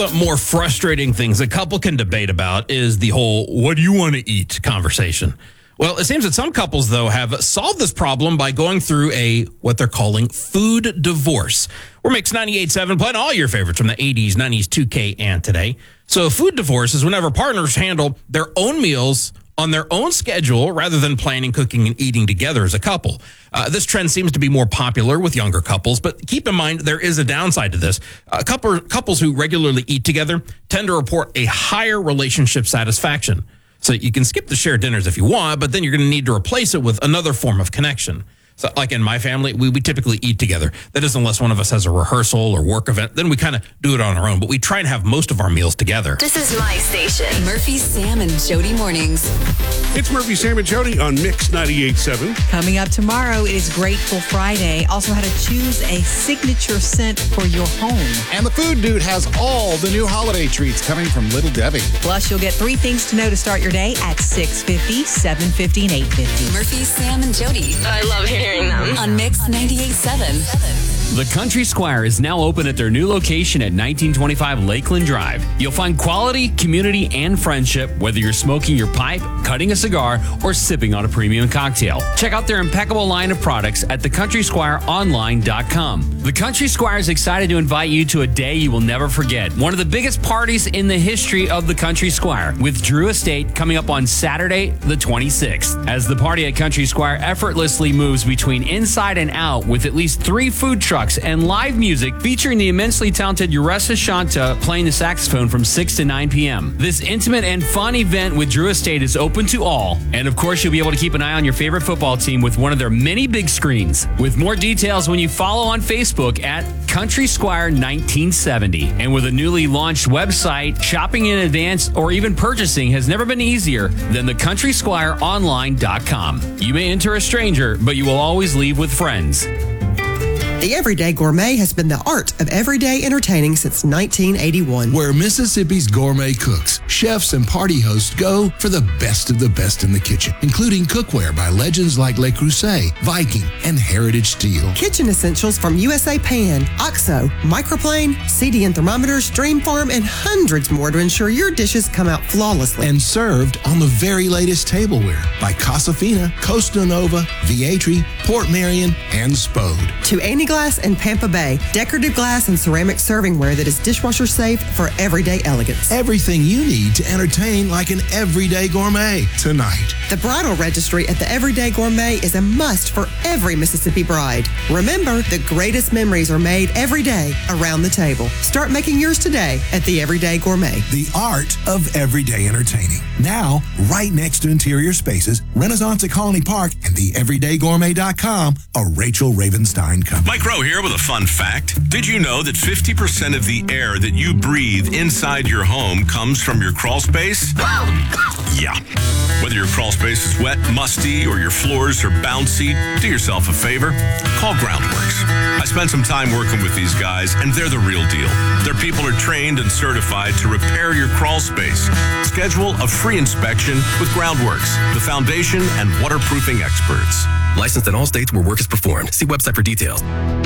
the more frustrating things a couple can debate about is the whole "what do you want to eat" conversation. Well, it seems that some couples, though, have solved this problem by going through what they're calling food divorce. We're Mix 98.7, playing all your favorites from the 80s, 90s, 2K, and today. So food divorce is whenever partners handle their own meals on their own schedule rather than planning, cooking, and eating together as a couple. This trend seems to be more popular with younger couples, but keep in mind there is a downside to this. Couples who regularly eat together tend to report a higher relationship satisfaction. So you can skip the shared dinners if you want, but then you're going to need to replace it with another form of connection. So like in my family, we typically eat together. That is unless one of us has a rehearsal or work event. Then we kind of do it on our own, but we try and have most of our meals together. This is my station. Murphy, Sam, and Jody mornings. It's Murphy, Sam, and Jody on Mix 98.7. Coming up tomorrow, it is Grateful Friday. Also how to choose a signature scent for your home. And the Food Dude has all the new holiday treats coming from Little Debbie. Plus, you'll get 3 things to know to start your day at 6:50, 7:50, and 8:50. Murphy, Sam, and Jody. I love hearing them. On Mix 98.7. The Country Squire is now open at their new location at 1925 Lakeland Drive. You'll find quality, community, and friendship whether you're smoking your pipe, cutting a cigar, or sipping on a premium cocktail. Check out their impeccable line of products at thecountrysquireonline.com. The Country Squire is excited to invite you to a day you will never forget. One of the biggest parties in the history of the Country Squire, with Drew Estate coming up on Saturday, the 26th. As the party at Country Squire effortlessly moves between inside and out with at least 3 food trucks and live music featuring the immensely talented Uresa Shanta playing the saxophone from 6 to 9 p.m. This intimate and fun event with Drew Estate is open to all. And of course, you'll be able to keep an eye on your favorite football team with one of their many big screens. With more details when you follow on Facebook at Country Squire 1970. And with a newly launched website, shopping in advance or even purchasing has never been easier than thecountrysquireonline.com. You may enter a stranger, but you will always leave with friends. The Everyday Gourmet has been the art of everyday entertaining since 1981. Where Mississippi's gourmet cooks, chefs, and party hosts go for the best of the best in the kitchen, including cookware by legends like Le Creuset, Viking, and Heritage Steel. Kitchen essentials from USA Pan, OXO, Microplane, CDN Thermometers, Dream Farm, and hundreds more to ensure your dishes come out flawlessly. And served on the very latest tableware by Casa Fina, Costa Nova, Vietri, Port Marion, and Spode. To Annie Glass and Pampa Bay, decorative glass and ceramic servingware that is dishwasher safe for everyday elegance. Everything you need to entertain like an everyday gourmet tonight. The bridal registry at the Everyday Gourmet is a must for every Mississippi bride. Remember, the greatest memories are made every day around the table. Start making yours today at the Everyday Gourmet. The art of everyday entertaining. Now, right next to Interior Spaces, Renaissance at Colony Park, and the everydaygourmet.com, a Rachel Ravenstein company. Mike Rowe here with a fun fact. Did you know that 50% of the air that you breathe inside your home comes from your crawl space? Yeah. Whether your crawl space is wet, musty, or your floors are bouncy, do yourself a favor. Call Groundworks. I spent some time working with these guys, and they're the real deal. Their people are trained and certified to repair your crawl space. Schedule a free inspection with Groundworks, the foundation and waterproofing experts. Licensed in all states where work is performed. See website for details.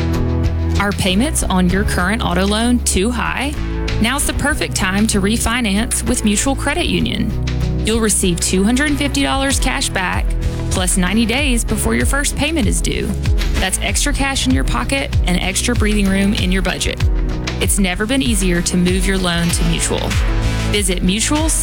Are payments on your current auto loan too high? Now's the perfect time to refinance with Mutual Credit Union. You'll receive $250 cash back plus 90 days before your first payment is due. That's extra cash in your pocket and extra breathing room in your budget. It's never been easier to move your loan to Mutual. Visit Mutual